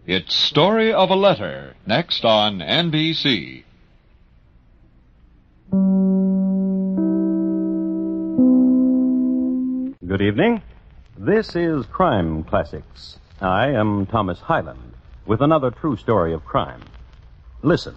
It's Story of a Letter, next on NBC. Good evening. This is Crime Classics. I am Thomas Hyland with another true story of crime. Listen.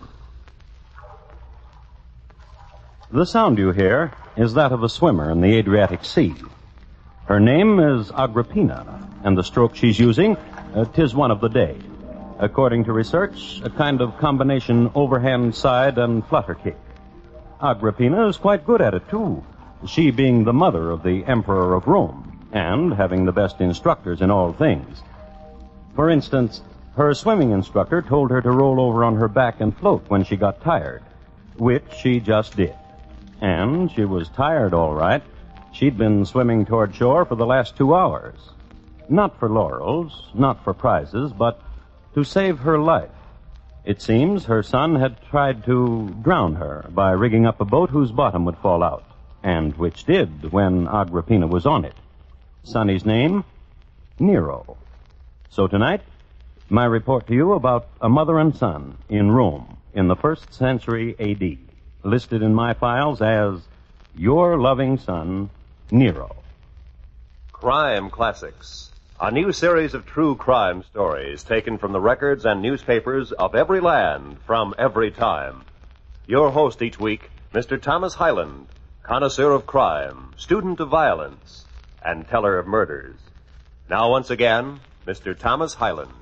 The sound you hear is that of a swimmer in the Adriatic Sea. Her name is Agrippina, and the stroke she's using, 'tis one of the day. According to research, a kind of combination overhand side and flutter kick. Agrippina is quite good at it, too, she being the mother of the Emperor of Rome, and having the best instructors in all things. For instance, her swimming instructor told her to roll over on her back and float when she got tired, which she just did. And she was tired, all right. She'd been swimming toward shore for the last 2 hours. Not for laurels, not for prizes, but to save her life. It seems her son had tried to drown her by rigging up a boat whose bottom would fall out, and which did when Agrippina was on it. Sonny's name? Nero. So tonight, my report to you about a mother and son in Rome in the 1st century A.D., listed in my files as Your Loving Son, Nero. Crime Classics, a new series of true crime stories taken from the records and newspapers of every land from every time. Your host each week, Mr. Thomas Hyland, connoisseur of crime, student of violence, and teller of murders. Now once again, Mr. Thomas Hyland.